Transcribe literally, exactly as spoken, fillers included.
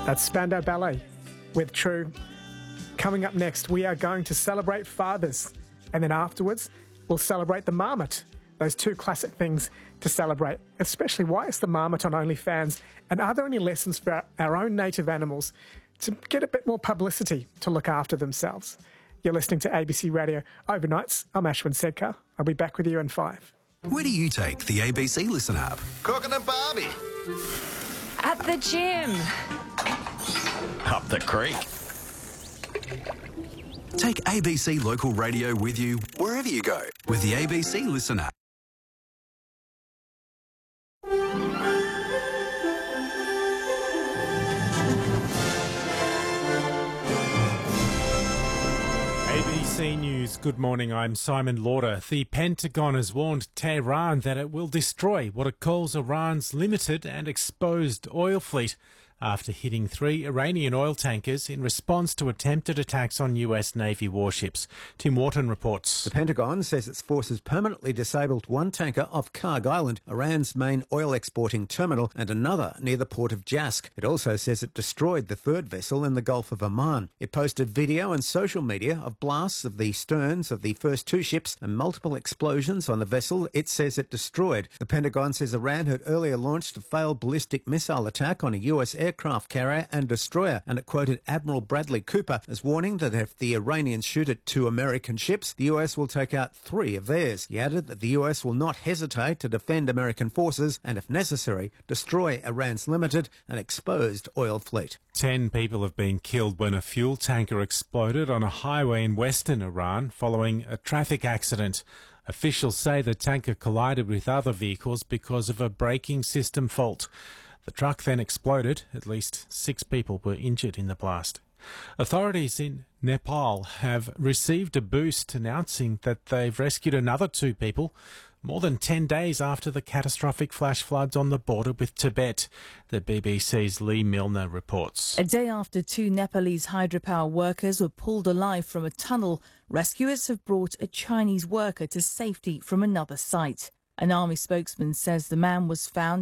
That's Spandau Ballet with True. Coming up next, we are going to celebrate fathers. And then afterwards, we'll celebrate the marmot. Those two classic things to celebrate, especially why is the marmot on OnlyFans? And are there any lessons for our, our own native animals to get a bit more publicity to look after themselves? You're listening to A B C Radio Overnights. I'm Ashwin Sedkar. I'll be back with you in five. Where do you take the A B C Listen app? Cooking and Barbie. At the gym. Up the creek. Take A B C Local Radio with you wherever you go with the A B C Listen app. A B C News, good morning, I'm Simon Lauder. The Pentagon has warned Tehran that it will destroy what it calls Iran's limited and exposed oil fleet after hitting three Iranian oil tankers in response to attempted attacks on U S Navy warships. Tim Wharton reports. The Pentagon says its forces permanently disabled one tanker off Karg Island, Iran's main oil exporting terminal, and another near the port of Jask. It also says it destroyed the third vessel in the Gulf of Oman. It posted video and social media of blasts of the sterns of the first two ships and multiple explosions on the vessel it says it destroyed. The Pentagon says Iran had earlier launched a failed ballistic missile attack on a U S aircraft aircraft carrier and destroyer, and it quoted Admiral Bradley Cooper as warning that if the Iranians shoot at two American ships, the U S will take out three of theirs. He added that the U S will not hesitate to defend American forces and, if necessary, destroy Iran's limited and exposed oil fleet. Ten people have been killed when a fuel tanker exploded on a highway in western Iran following a traffic accident. Officials say the tanker collided with other vehicles because of a braking system fault. The truck then exploded. At least six people were injured in the blast. Authorities in Nepal have received a boost announcing that they've rescued another two people more than ten days after the catastrophic flash floods on the border with Tibet. The B B C's Lee Milner reports. A day after two Nepalese hydropower workers were pulled alive from a tunnel, rescuers have brought a Chinese worker to safety from another site. An army spokesman says the man was found